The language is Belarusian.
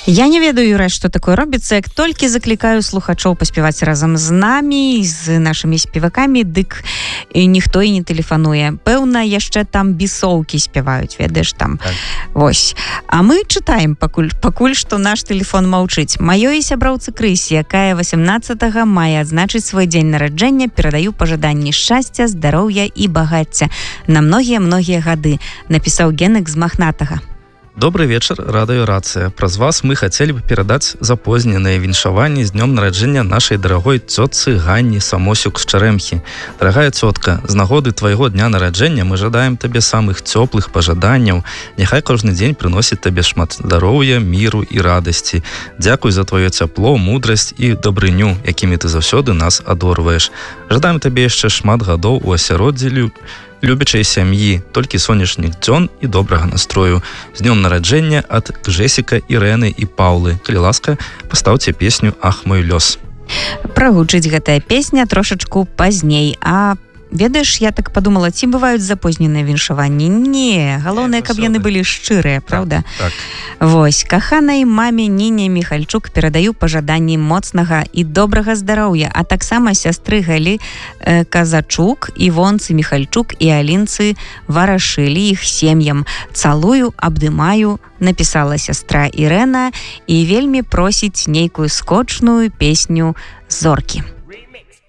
Я не ведаю, Юрэ, што такое робіцца, як толькі заклікаю слухачоў паспяваць разам з намі, з нашымі спевакамі, дык ніхто і не тэлефануе. Пэўна, яшчэ там бісоўкі спяваюць, ведаеш, там. Так. Вось. А мы чытаем пакуль што наш тэлефон маўчыць. Маёй сяброўцы Крысе, якая 18 мая адзначыць свой дзень нараджэння, перадаю пажаданні шчасця, здароўя і багацця на многія-многія гады, напісаў Генек з Махнатага. Добрый вечер, радыё Рацыя. Праз вас мы хацелі бы перадаць запозненыя віншаванні з днём нараджэння нашай дарагой цётцы Ганні Самосюк з Чарэмхі. Дарагая цётка, з нагоды твайго дня нараджэння мы жадаем табе самых цёплых пажаданняў. Няхай кожны дзень прыносіць табе шмат здароўя, міру і радасці. Дзякуй за твоё цяпло, мудрасць і дабрыню, якімі ты заўсёды нас адорваеш. Жадаем табе яшчэ шмат гадоў у асяроддзі любячай сям'і, толькі сонечных дзён і добрага настрою. З днём нараджэння ад Гжесіка, Ірэны і Паўлы. Калі ласка, пастаўце песню «Ах, мой лёс». Прагучыць гэтая песня трошачку пазней, а ведаеш, я так подумала, ці бываюць запозненыя віншаванні? Не, галоўнае, каб яны былі шчырыя, правда? Так. Вось, каханай маме Ніне Міхальчук перадаю пажаданні моцнага і добрага здароўя, а таксама сястры Галі Казачук, Івонцы Міхальчук і Алінцы Варашылі, іх сем'ям. Цалую, абдымаю, напісала сястра Ірэна і вельмі просіць нейкую скочную песню «Зоркі».